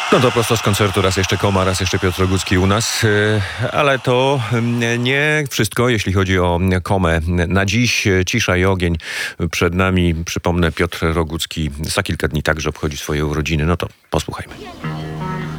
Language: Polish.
No to prosto z koncertu, raz jeszcze Koma, raz jeszcze Piotr Rogucki u nas, ale to nie wszystko, jeśli chodzi o Komę. Na dziś cisza i ogień przed nami. Przypomnę, Piotr Rogucki za kilka dni także obchodzi swoje urodziny. No to posłuchajmy.